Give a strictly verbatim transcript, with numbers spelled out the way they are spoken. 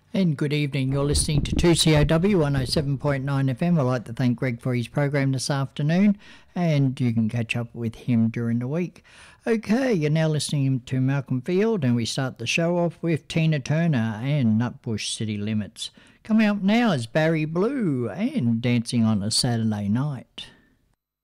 And good evening, you're listening to two C O W one oh seven point nine F M. I'd like to thank Greg for his program this afternoon, and you can catch up with him during the week. Okay, you're now listening to Malcolm Field, and we start the show off with Tina Turner and Nutbush City Limits. Coming up now is Barry Blue and Dancing on a Saturday Night.